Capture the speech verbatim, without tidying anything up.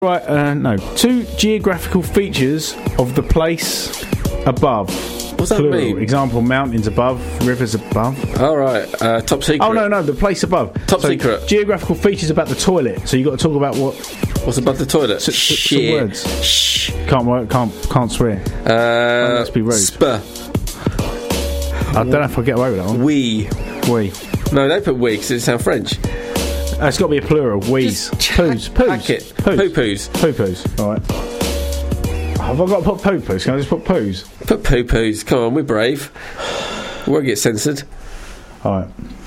Right, uh, no. Two geographical features of the place above. What's that Plural. mean? Example, mountains above, rivers above. All right, uh, top secret. Oh, no, no, the place above. Top so, secret. Geographical features about the toilet. So you've got to talk about what... What's above the toilet? S- s- Shit. some words. Shh. Can't work, can't, can't swear. Uh, let's be rude. Spur. I don't know if I'll get away with that one. We. We. No, don't put we because it sounds French. Uh, it's got to be a plural. We's. Poos. Poos. Hack it. Poos. Poo-poos. Poo-poos. All right. Have I got to put poo-poos? Can I just put poos? Put poo-poos. Come on, we're brave. We won't get censored. All right.